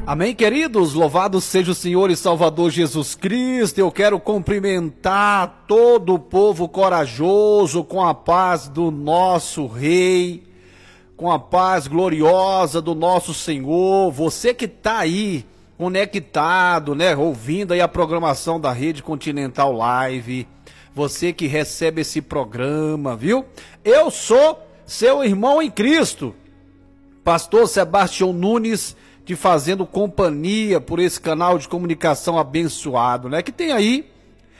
Amém, queridos? Louvado seja o Senhor e Salvador Jesus Cristo. Eu quero cumprimentar todo o povo corajoso com a paz do nosso Rei, com a paz gloriosa do nosso Senhor. Você que está aí conectado, né, ouvindo aí a programação da Rede Continental Live, você que recebe esse programa, viu? Eu sou seu irmão em Cristo, pastor Sebastião Nunes, te fazendo companhia por esse canal de comunicação abençoado, né? Que tem aí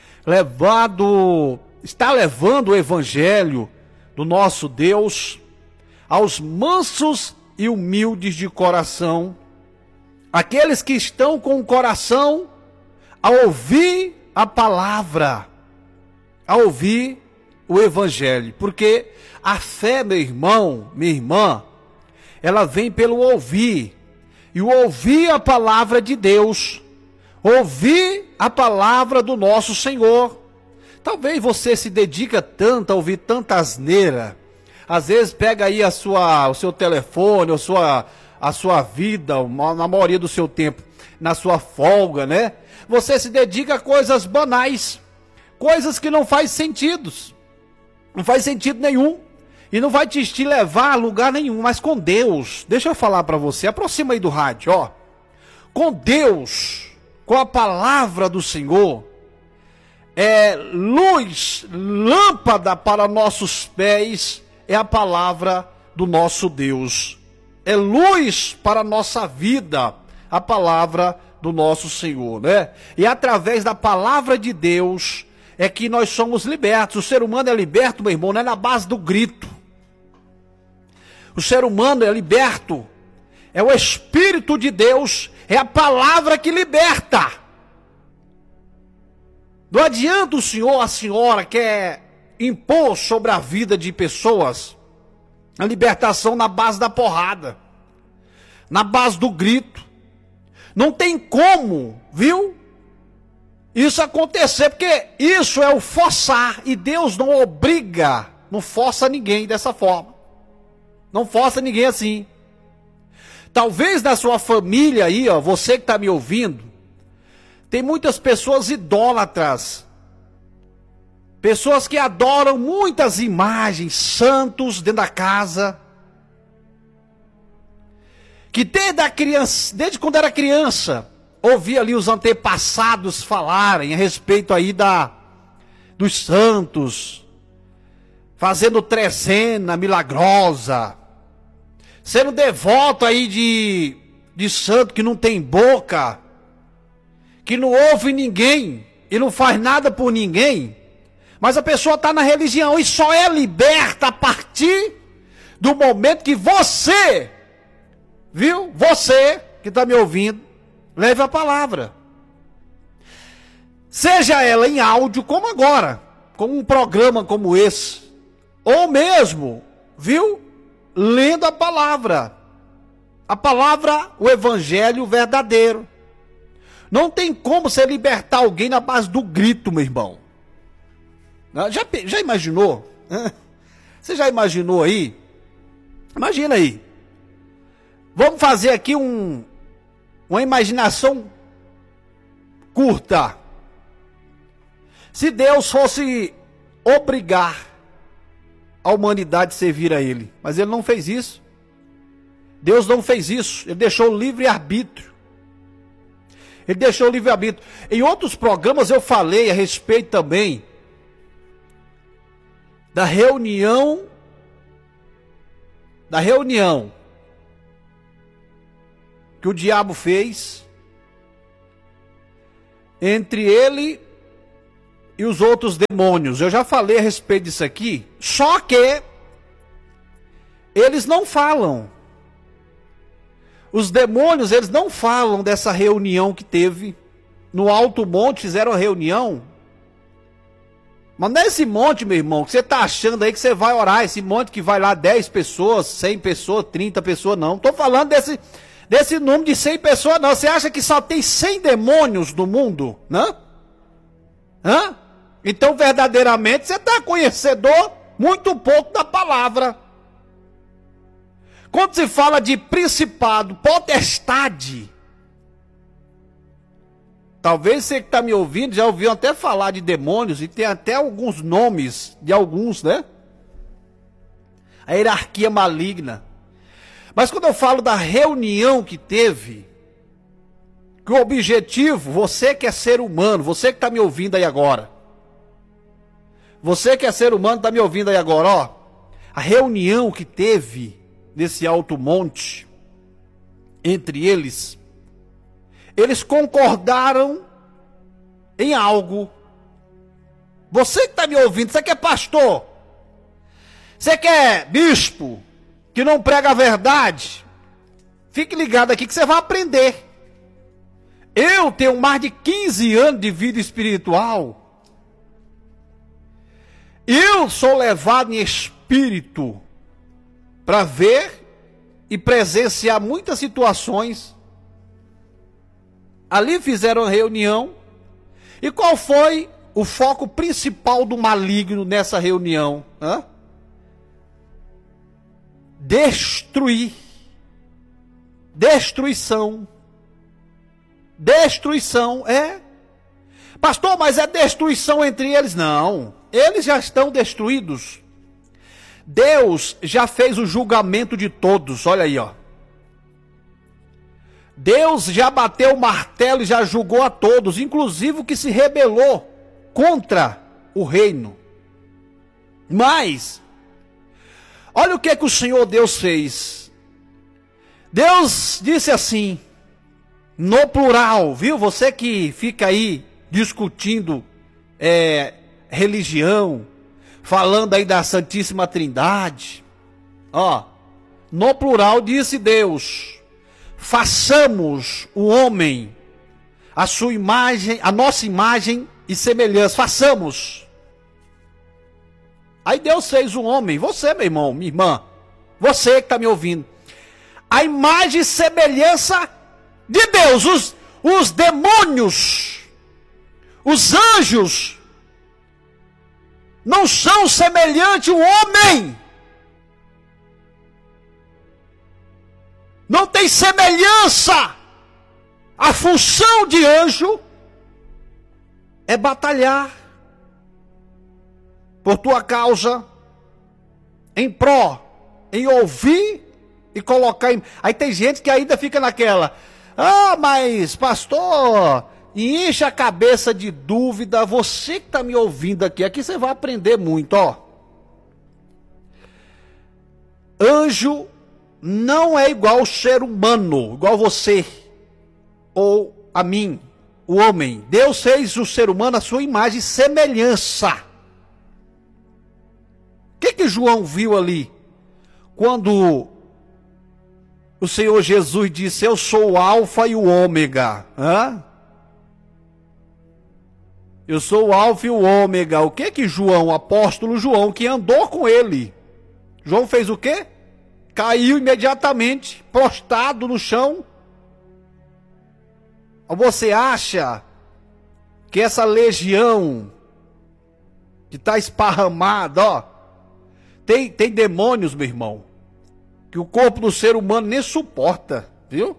está levando o evangelho do nosso Deus aos mansos e humildes de coração, aqueles que estão com o coração a ouvir a palavra, a ouvir o evangelho, porque a fé, meu irmão, minha irmã, ela vem pelo ouvir. E o ouvir a palavra de Deus, ouvir a palavra do nosso Senhor. Talvez você se dedica tanto a ouvir tanta asneira. Às vezes pega aí o seu telefone, a sua vida, na maioria do seu tempo, na sua folga, né? Você se dedica a coisas banais, coisas que não faz sentido. Não faz sentido nenhum. E não vai te levar a lugar nenhum, mas com Deus, deixa eu falar para você, aproxima aí do rádio, ó. Com Deus, com a palavra do Senhor, é luz, lâmpada para nossos pés, é a palavra do nosso Deus. É luz para a nossa vida, a palavra do nosso Senhor, né? E através da palavra de Deus é que nós somos libertos. O ser humano é liberto, meu irmão, não é na base do grito. O ser humano é liberto, é o Espírito de Deus, é a palavra que liberta. Não adianta o senhor, a senhora quer impor sobre a vida de pessoas a libertação na base da porrada, na base do grito. Não tem como, viu? Isso acontecer, porque isso é o forçar, e Deus não obriga, não força ninguém dessa forma. Não força ninguém assim. Talvez na sua família aí, ó, você que está me ouvindo, tem muitas pessoas idólatras. Pessoas que adoram muitas imagens, santos dentro da casa. Que desde quando era criança, ouvia ali os antepassados falarem a respeito aí dos santos, fazendo trezena milagrosa, sendo devoto aí de santo que não tem boca, que não ouve ninguém e não faz nada por ninguém, mas a pessoa está na religião e só é liberta a partir do momento que você, viu? Você que está me ouvindo, leve a palavra. Seja ela em áudio, como agora, como um programa como esse, ou mesmo, viu? Lendo a palavra, o evangelho verdadeiro. Não tem como você libertar alguém na base do grito, meu irmão. Já imaginou? Você já imaginou aí? Imagina aí. Vamos fazer aqui uma imaginação curta. Se Deus fosse obrigar a humanidade servir a Ele, mas Ele não fez isso. Deus não fez isso. Ele deixou o livre-arbítrio. Ele deixou o livre-arbítrio. Em outros programas eu falei a respeito também da reunião que o diabo fez entre ele e os outros demônios. Eu já falei a respeito disso aqui, só que eles não falam. Os demônios, eles não falam dessa reunião que teve no alto monte, fizeram a reunião. Mas não é esse monte, meu irmão, que você está achando aí que você vai orar, esse monte que vai lá 10 pessoas, 100 pessoas, 30 pessoas, não. Estou falando desse número de 100 pessoas, não. Você acha que só tem 100 demônios no mundo? Não? Hã? Então, verdadeiramente, você está conhecedor muito pouco da palavra. Quando se fala de principado, potestade, Talvez você que está me ouvindo já ouviu até falar de demônios e tem até alguns nomes de alguns, né? A hierarquia maligna. Mas quando eu falo da reunião que teve, que o objetivo, você que é ser humano, você que está me ouvindo aí agora, você que é ser humano está me ouvindo aí agora, ó, a reunião que teve nesse alto monte, entre eles concordaram em algo. Você que está me ouvindo, você que é pastor, você que é bispo, que não prega a verdade, fique ligado aqui que você vai aprender. Eu tenho mais de 15 anos de vida espiritual. Eu sou levado em espírito para ver e presenciar muitas situações. Ali fizeram a reunião. E qual foi o foco principal do maligno nessa reunião? Destruir. Destruição. Destruição, Pastor, mas é destruição entre eles? Não, eles já estão destruídos. Deus já fez o julgamento de todos, olha aí, ó. Deus já bateu o martelo e já julgou a todos, inclusive o que se rebelou contra o reino. Mas, olha o que o Senhor Deus fez. Deus disse assim, no plural, viu? Você que fica aí discutindo religião, falando aí da Santíssima Trindade, ó, no plural disse Deus, façamos o homem, a sua imagem, a nossa imagem e semelhança, façamos. Aí Deus fez o homem, você meu irmão, minha irmã, você que está me ouvindo, a imagem e semelhança de Deus. Os demônios, os anjos, não são semelhantes ao homem. Não tem semelhança. A função de anjo é batalhar por tua causa, em pró, em ouvir e colocar em... Aí tem gente que ainda fica naquela, mas pastor, enche a cabeça de dúvida. Você que está me ouvindo aqui você vai aprender muito, ó. Anjo não é igual ao ser humano, igual você ou a mim, o homem. Deus fez o ser humano a sua imagem e semelhança. O que João viu ali? Quando o Senhor Jesus disse, eu sou o alfa e o ômega. Eu sou o alfa e o ômega. O que João, o apóstolo João, que andou com ele, João fez o quê? Caiu imediatamente, prostrado no chão. Você acha que essa legião que está esparramada, ó, tem demônios, meu irmão, que o corpo do ser humano nem suporta, viu?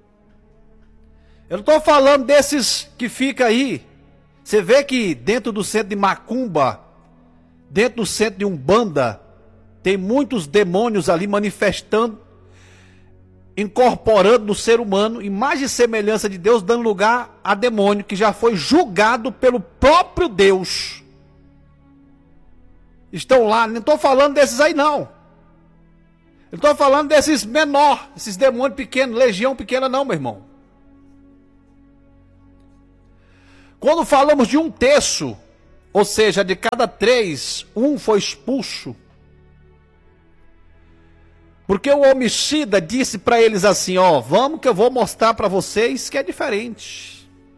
Eu não estou falando desses que fica aí. Você vê que dentro do centro de Macumba, dentro do centro de Umbanda, tem muitos demônios ali manifestando, incorporando no ser humano, imagem e semelhança de Deus, dando lugar a demônio que já foi julgado pelo próprio Deus. Estão lá, não estou falando desses aí não. Eu estou falando desses menor, esses demônios pequenos, legião pequena não, meu irmão. Quando falamos de 1/3, ou seja, de cada 3, um foi expulso. Porque o homicida disse para eles assim, ó, vamos que eu vou mostrar para vocês que é diferente.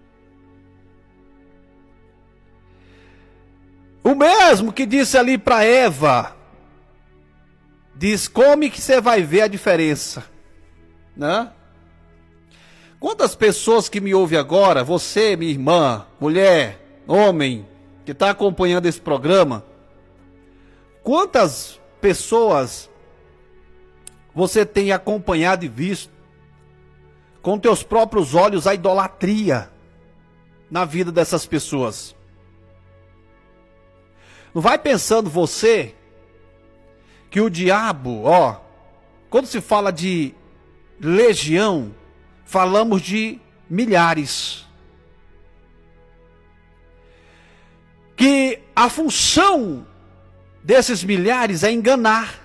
O mesmo que disse ali para Eva, diz, come que você vai ver a diferença, né? Quantas pessoas que me ouvem agora, você, minha irmã, mulher, homem, que está acompanhando esse programa, quantas pessoas você tem acompanhado e visto com teus próprios olhos a idolatria? na vida dessas pessoas. Não vai pensando você que o diabo, quando se fala de legião, falamos de milhares. Que a função desses milhares é enganar.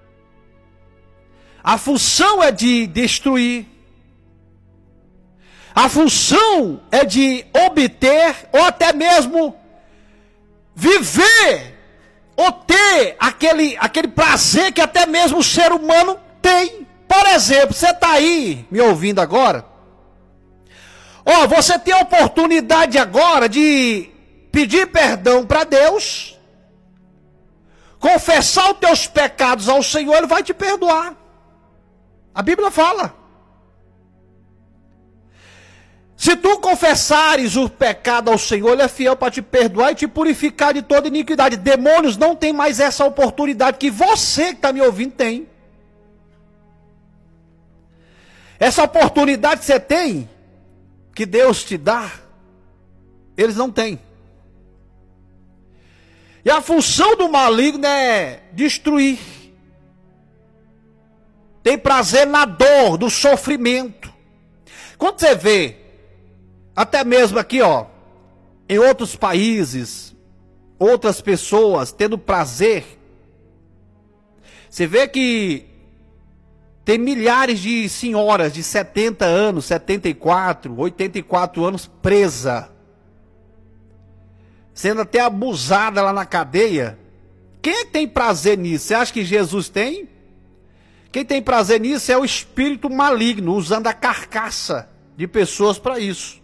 A função é de destruir. A função é de obter ou até mesmo viver ou ter aquele prazer que até mesmo o ser humano tem. Por exemplo, você está aí me ouvindo agora. Você tem a oportunidade agora de pedir perdão para Deus, confessar os teus pecados ao Senhor, Ele vai te perdoar. A Bíblia fala. Se tu confessares o pecado ao Senhor, Ele é fiel para te perdoar e te purificar de toda iniquidade. Demônios não tem mais essa oportunidade que você que está me ouvindo tem. Essa oportunidade que você tem, que Deus te dá, eles não têm. E a função do maligno é destruir. Tem prazer na dor, do sofrimento. Quando você vê, até mesmo aqui, em outros países, outras pessoas tendo prazer, você vê que tem milhares de senhoras de 70 anos, 74, 84 anos presa, sendo até abusada lá na cadeia. Quem é que tem prazer nisso? Você acha que Jesus tem? Quem tem prazer nisso é o espírito maligno, usando a carcaça de pessoas para isso.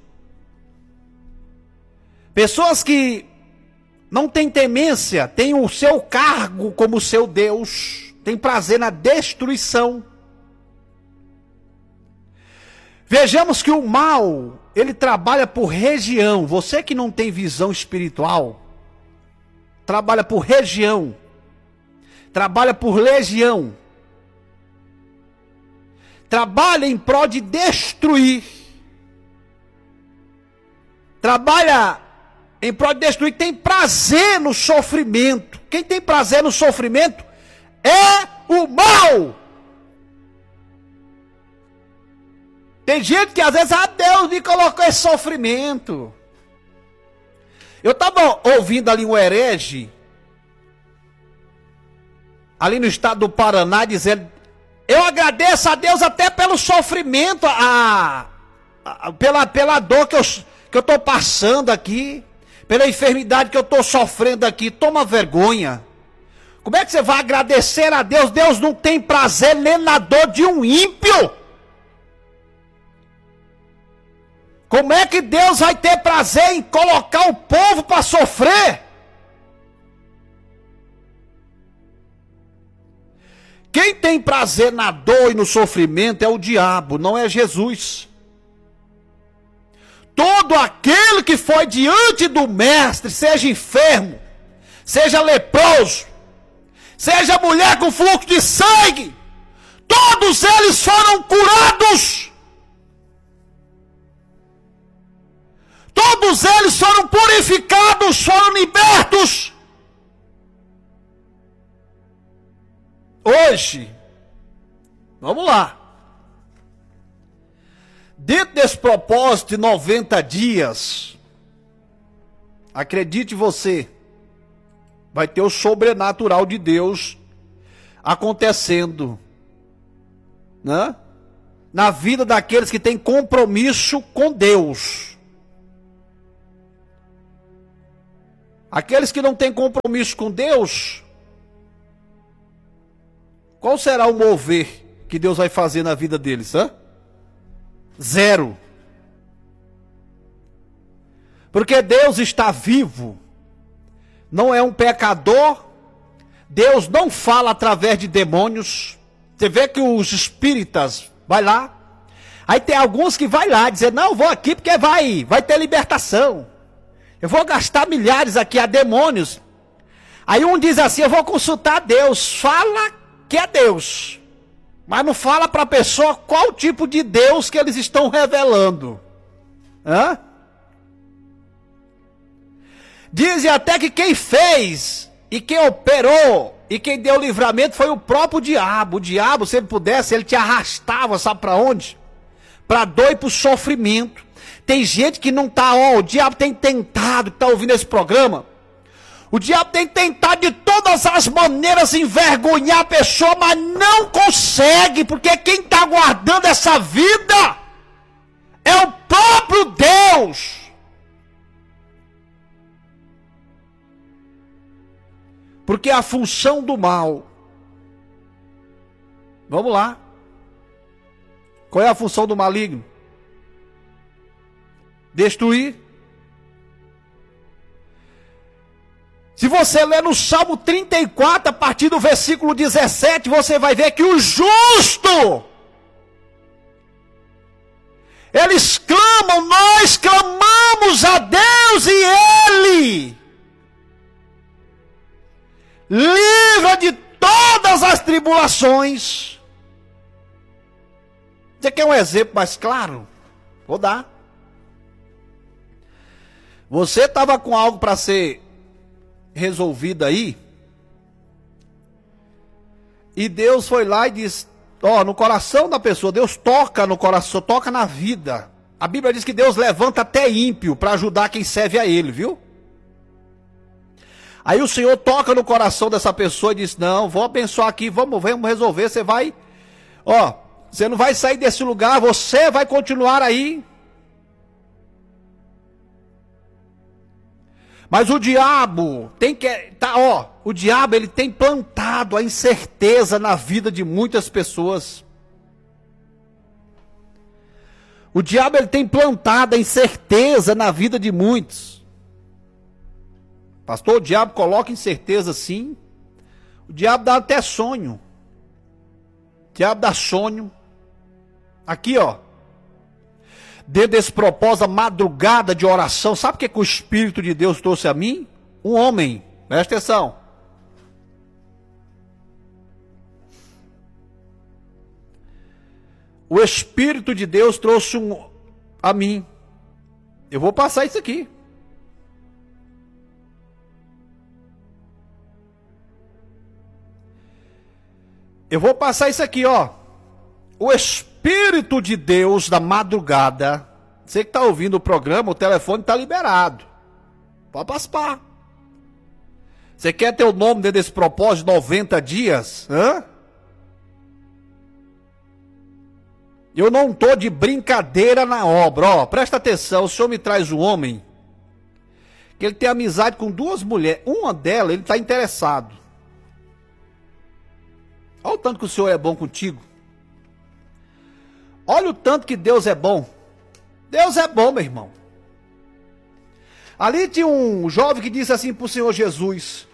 Pessoas que não têm temência, têm o seu cargo como seu Deus, têm prazer na destruição. Vejamos que o mal, ele trabalha por região. Você que não tem visão espiritual, trabalha por região, trabalha por legião, trabalha em prol de destruir, trabalha em prol de destruir, tem prazer no sofrimento. Quem tem prazer no sofrimento é o mal. Tem gente que às vezes, Deus me colocou esse sofrimento. Eu estava ouvindo ali um herege, ali no estado do Paraná, dizendo: eu agradeço a Deus até pelo sofrimento, pela dor que eu estou passando aqui, pela enfermidade que eu estou sofrendo aqui. Toma vergonha. Como é que você vai agradecer a Deus? Deus não tem prazer nem na dor de um ímpio. Como é que Deus vai ter prazer em colocar o povo para sofrer? Quem tem prazer na dor e no sofrimento é o diabo, não é Jesus. Todo aquele que foi diante do mestre, seja enfermo, seja leproso, seja mulher com fluxo de sangue, todos eles foram curados. Todos eles foram purificados, foram libertos. Hoje, vamos lá. Dentro desse propósito de 90 dias, acredite você, vai ter o sobrenatural de Deus acontecendo, né? Na vida daqueles que têm compromisso com Deus. Aqueles que não têm compromisso com Deus, qual será o mover que Deus vai fazer na vida deles? Zero. Porque Deus está vivo, não é um pecador. Deus não fala através de demônios. Você vê que os espíritas vai lá, aí tem alguns que vai lá dizer: não, vou aqui porque vai ter libertação. Eu vou gastar milhares aqui a demônios. Aí um diz assim: eu vou consultar Deus. Fala que é Deus, mas não fala para a pessoa qual tipo de Deus que eles estão revelando. Dizem até que quem fez e quem operou e quem deu o livramento foi o próprio diabo. O diabo, se ele pudesse, ele te arrastava, sabe para onde? Para dor e para o sofrimento. Tem gente que não está, o diabo tem tentado, que está ouvindo esse programa. O diabo tem tentado de todas as maneiras envergonhar a pessoa, mas não consegue, porque quem está guardando essa vida é o próprio Deus. Porque a função do mal, vamos lá, qual é a função do maligno? Destruir. Se você ler no Salmo 34, a partir do versículo 17, você vai ver que o justo, eles clamam, nós clamamos a Deus e Ele livra de todas as tribulações. Você quer um exemplo mais claro? Vou dar. Você estava com algo para ser resolvido aí, e Deus foi lá e disse, no coração da pessoa, Deus toca no coração, toca na vida. A Bíblia diz que Deus levanta até ímpio para ajudar quem serve a Ele, viu? Aí o Senhor toca no coração dessa pessoa e diz, não, vou abençoar aqui, vamos resolver, você vai, você não vai sair desse lugar, você vai continuar aí. Mas o diabo o diabo ele tem plantado a incerteza na vida de muitas pessoas. O diabo ele tem plantado a incerteza na vida de muitos. Pastor, o diabo coloca incerteza sim. O diabo dá até sonho. O diabo dá sonho. Aqui, dentro desse propósito, a madrugada de oração, sabe o que o Espírito de Deus trouxe a mim? Um homem, presta atenção. O Espírito de Deus trouxe a mim. Eu vou passar isso aqui. Eu vou passar isso aqui, O Espírito de Deus da madrugada. Você que está ouvindo o programa, o telefone está liberado. Pode participar. Você quer ter o nome dentro desse propósito de 90 dias? Eu não estou de brincadeira na obra. Presta atenção, o Senhor me traz um homem que ele tem amizade com duas mulheres. Uma delas, ele está interessado. Olha o tanto que o Senhor é bom contigo. Olha o tanto que Deus é bom. Deus é bom, meu irmão. Ali tinha um jovem que disse assim para o Senhor Jesus.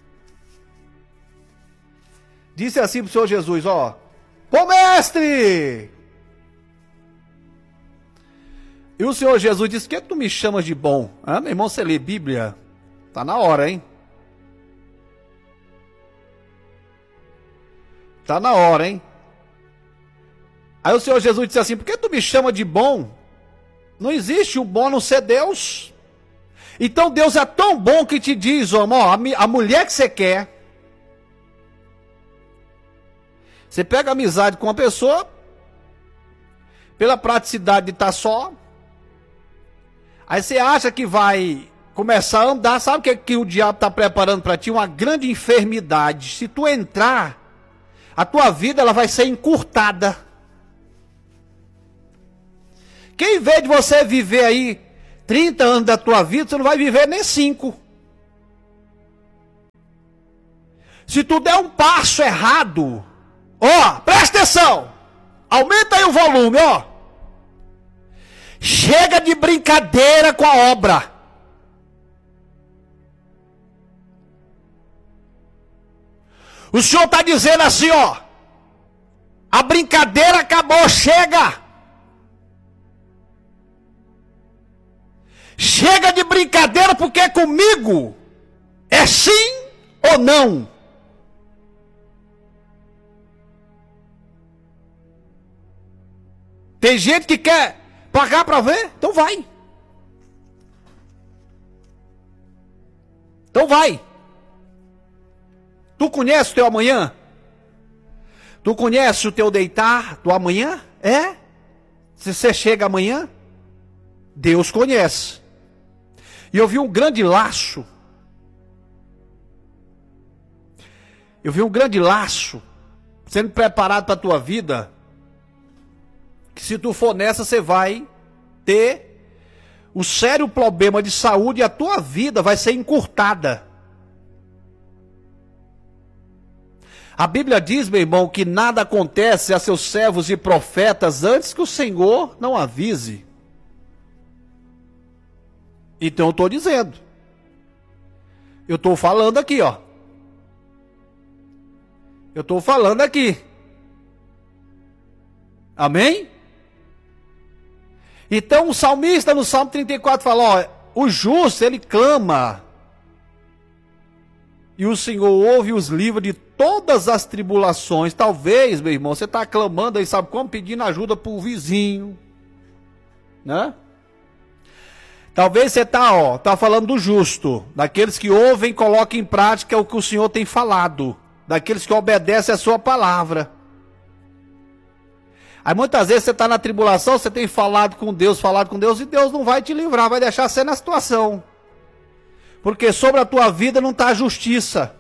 Disse assim para o Senhor Jesus, Ô mestre! E o Senhor Jesus disse, que tu me chamas de bom? Meu irmão, você lê Bíblia? Tá na hora, hein? Tá na hora, hein? Aí o Senhor Jesus disse assim, por que tu me chama de bom? Não existe um bom a não ser Deus. Então Deus é tão bom que te diz, a mulher que você quer. Você pega amizade com uma pessoa, pela praticidade de estar só. Aí você acha que vai começar a andar, sabe o que o diabo está preparando para ti? Uma grande enfermidade. Se tu entrar, a tua vida ela vai ser encurtada. Que em vez de você viver aí 30 anos da tua vida, você não vai viver nem 5. Se tu der um passo errado, presta atenção, aumenta aí o volume, chega de brincadeira com a obra. O Senhor está dizendo assim, a brincadeira acabou, chega. Chega de brincadeira, porque comigo é sim ou não. Tem gente que quer pagar para ver, então vai. Então vai. Tu conhece o teu amanhã? Tu conhece o teu deitar do amanhã? É? Se você chega amanhã, Deus conhece. E eu vi um grande laço. Eu vi um grande laço sendo preparado para a tua vida. Que se tu for nessa, você vai ter um sério problema de saúde e a tua vida vai ser encurtada. A Bíblia diz, meu irmão, que nada acontece a seus servos e profetas antes que o Senhor não avise. Então eu estou dizendo. Eu estou falando aqui, ó. Eu estou falando aqui. Amém? Então o salmista no Salmo 34 fala, ó, o justo ele clama. E o Senhor ouve e os livra de todas as tribulações. Talvez, meu irmão, você está clamando aí, sabe como? Pedindo ajuda para o vizinho. Né? Talvez você está falando do justo. Daqueles que ouvem e colocam em prática o que o Senhor tem falado. Daqueles que obedecem a sua palavra. Aí muitas vezes você está na tribulação, você tem falado com Deus, e Deus não vai te livrar, vai deixar você na situação. Porque sobre a tua vida não está a justiça.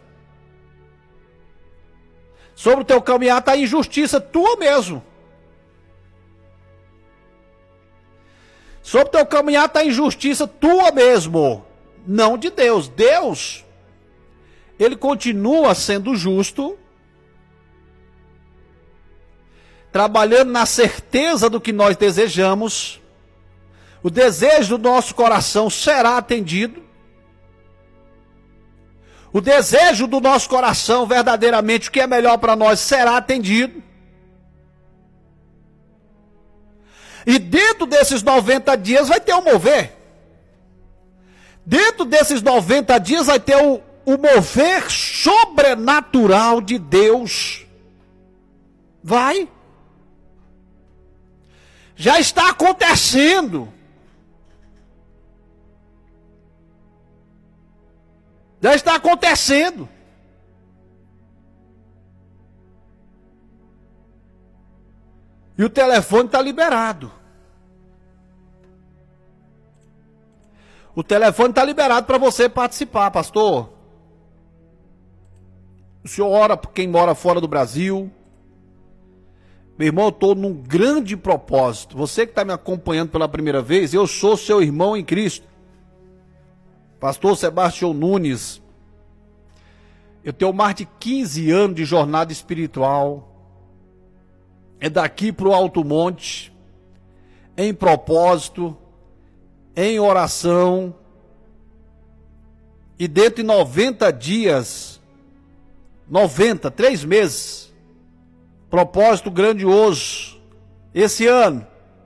Sobre o teu caminhar está a injustiça tua mesmo. Sobre o teu caminhar está a injustiça tua mesmo. Não de Deus. Deus, ele continua sendo justo. Trabalhando na certeza do que nós desejamos. O desejo do nosso coração será atendido. O desejo do nosso coração, verdadeiramente, o que é melhor para nós, será atendido. E dentro desses 90 dias vai ter o mover. Dentro desses 90 dias vai ter o mover sobrenatural de Deus. Vai. Já está acontecendo. Já está acontecendo. E o telefone está liberado. O telefone está liberado para você participar, pastor. O senhor ora por quem mora fora do Brasil. Meu irmão, eu estou num grande propósito. Você que está me acompanhando pela primeira vez, eu sou seu irmão em Cristo. Pastor Sebastião Nunes, eu tenho mais de 15 anos de jornada espiritual, é daqui para o Alto Monte, em propósito, em oração, e dentro de 90 dias, 3 meses, propósito grandioso, esse ano,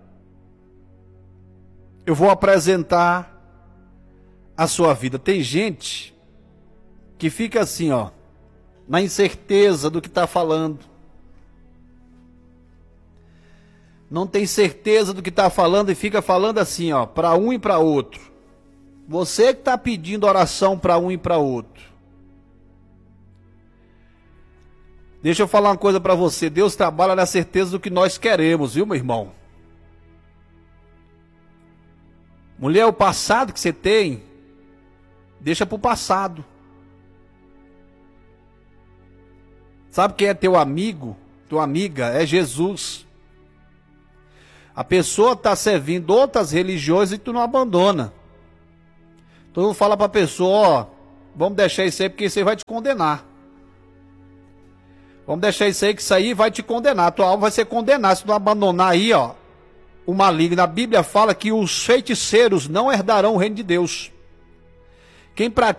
eu vou apresentar a sua vida. Tem gente que fica assim, ó, na incerteza do que está falando. Não tem certeza do que está falando e fica falando assim, ó, para um e para outro. Você que está pedindo oração para um e para outro. Deixa eu falar uma coisa para você. Deus trabalha na certeza do que nós queremos, viu, meu irmão? Mulher, o passado que você tem, deixa para o passado. Sabe quem é teu amigo, tua amiga? É Jesus. A pessoa está servindo outras religiões e tu não abandona. Todo mundo fala para a pessoa, ó, vamos deixar isso aí porque isso aí vai te condenar. Vamos deixar isso aí que isso aí vai te condenar. Tua alma vai ser condenada se tu não abandonar aí, ó, o maligno. A Bíblia fala que os feiticeiros não herdarão o reino de Deus. Quem pratica